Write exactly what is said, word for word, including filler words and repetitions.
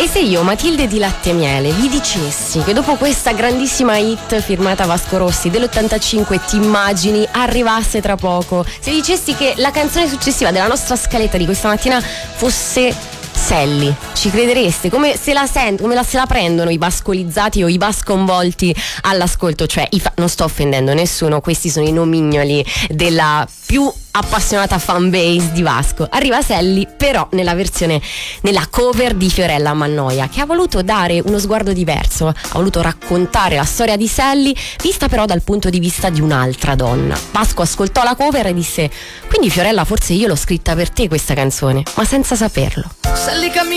se io, Matilde di Latte e Miele, vi dicessi che dopo questa grandissima hit firmata Vasco Rossi dell'ottantacinque, Ti immagini, arrivasse tra poco, se dicessi che la canzone successiva della nostra scaletta di questa mattina fosse Selli, ci credereste? Come se la sent- come la, se la prendono i vascolizzati o i vasconvolti all'ascolto? Cioè, i fa- non sto offendendo nessuno, questi sono i nomignoli della più appassionata fanbase di Vasco. Arriva Selli, però nella versione, nella cover di Fiorella Mannoia, che ha voluto dare uno sguardo diverso, ha voluto raccontare la storia di Selli, vista però dal punto di vista di un'altra donna. Vasco ascoltò la cover e disse: quindi Fiorella, forse io l'ho scritta per te questa canzone, ma senza saperlo. Selli cammina